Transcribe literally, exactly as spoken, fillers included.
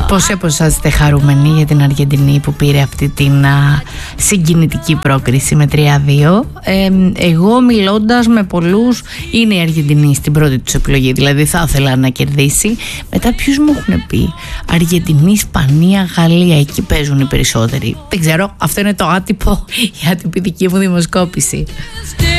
Πόσοι από εσάς είστε χαρούμενοι για την Αργεντινή που πήρε αυτή την α, συγκινητική πρόκριση με τρία δύο? Ε, εγώ μιλώντας με πολλούς, είναι η Αργεντινή στην πρώτη τους επιλογή, δηλαδή θα ήθελα να κερδίσει. Μετά ποιους μου έχουν πει? Αργεντινή, Ισπανία, Γαλλία, εκεί παίζουν οι περισσότεροι. Δεν ξέρω, αυτό είναι το άτυπο, η άτυπη δική μου δημοσκόπηση.